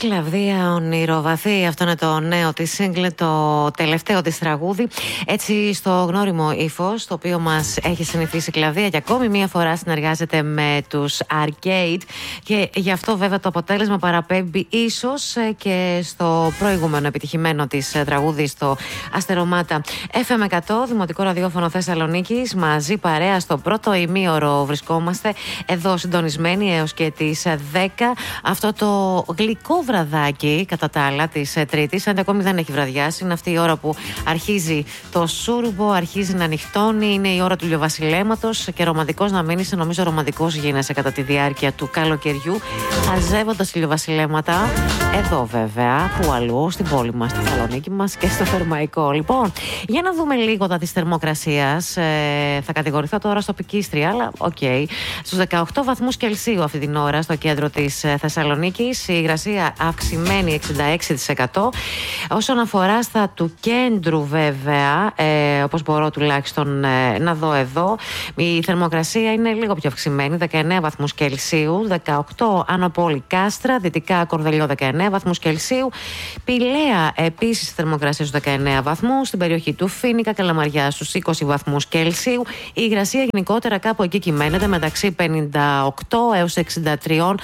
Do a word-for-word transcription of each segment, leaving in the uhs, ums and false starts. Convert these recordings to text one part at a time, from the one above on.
Κλαβδία ονειροβαθή, αυτό είναι το νέο της single, το τελευταίο της τραγούδι. Έτσι στο γνώριμο ύφος, το οποίο μας έχει συνηθίσει η Κλαβδία και ακόμη μία φορά συνεργάζεται με τους Arcade, και γι' αυτό βέβαια το αποτέλεσμα παραπέμπει ίσως και στο προηγούμενο επιτυχημένο της τραγούδι, στο Αστερομάτα. εφ εμ εκατό, Δημοτικό Ραδιόφωνο Θεσσαλονίκης, μαζί παρέα στο πρώτο ημίωρο βρισκόμαστε εδώ συντονισμένοι έως και τις δέκα. Αυτό το γλυκό βραδάκι, κατά τα άλλα, της Τρίτης, αν ακόμη δεν έχει βραδιάσει, είναι αυτή η ώρα που αρχίζει το σούρμπο, αρχίζει να νυχτώνει, είναι η ώρα του ηλιοβασιλέματος, και ρομαντικός να μείνεις, νομίζω ρομαντικός γίνεσαι κατά τη διάρκεια του καλοκαιριού, χαζεύοντας ηλιοβασιλέματα, εδώ βέβαια, που αλλού, στην πόλη μας, στη Θεσσαλονίκη μας και στο Θερμαϊκό. Λοιπόν, για να δούμε λίγο τα της θερμοκρασίας. Ε, θα κατηγορηθώ τώρα στο Πικίστρια, αλλά οκ. Okay. Στους δεκαοκτώ βαθμούς Κελσίου αυτή την ώρα στο κέντρο της Θεσσαλονίκης, η υγρασία αυξημένη εξήντα έξι τοις εκατό. Όσον αφορά στα του κέντρου, βέβαια, ε, όπως μπορώ τουλάχιστον ε, να δω εδώ, η θερμοκρασία είναι λίγο πιο αυξημένη, δεκαεννέα βαθμούς Κελσίου, δεκαοκτώ Άνω Πόλη Κάστρα, δυτικά Κορδελιό δεκαεννέα βαθμούς Κελσίου, Πηλαία επίσης θερμοκρασία στους δεκαεννέα βαθμούς, στην περιοχή του Φοίνικα, Καλαμαριά στους είκοσι βαθμούς Κελσίου. Η υγρασία γενικότερα κάπου εκεί κυμαίνεται μεταξύ πενήντα οκτώ έως εξήντα τρία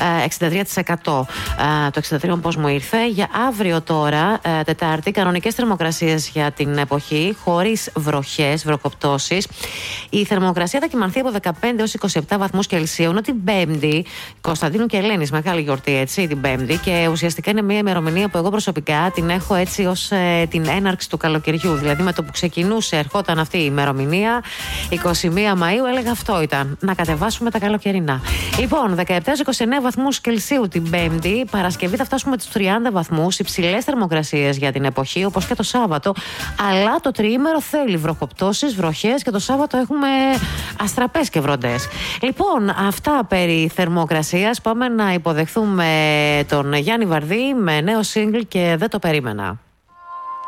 τοις εκατό. Το εξήντα τρία πώς μου ήρθε. Για αύριο τώρα, Τετάρτη, κανονικές θερμοκρασίες για την εποχή, χωρίς βροχές, βροχοπτώσεις. Η θερμοκρασία θα κυμανθεί από δεκαπέντε έως είκοσι επτά βαθμούς Κελσίου, ενώ την Πέμπτη, Κωνσταντίνου και Ελένης, μεγάλη γιορτή, έτσι, την Πέμπτη, και ουσιαστικά είναι μια ημερομηνία που εγώ προσωπικά την έχω έτσι ως ε, την έναρξη του καλοκαιριού. Δηλαδή, με το που ξεκινούσε, ερχόταν αυτή η ημερομηνία, εικοστή πρώτη Μαΐου, έλεγα αυτό ήταν. Να κατεβάσουμε τα καλοκαιρινά. Λοιπόν, δεκαεπτά έως είκοσι εννέα βαθμούς Κελσίου την Πέμπτη. Παρασκευή θα φτάσουμε τους τριάντα βαθμούς, υψηλές θερμοκρασίες για την εποχή, όπως και το Σάββατο. Αλλά το τριήμερο θέλει βροχοπτώσεις, βροχές, και το Σάββατο έχουμε αστραπές και βροντές. Λοιπόν, αυτά περί θερμοκρασίας. Πάμε να υποδεχθούμε τον Γιάννη Βαρδί με νέο single και δεν το περίμενα.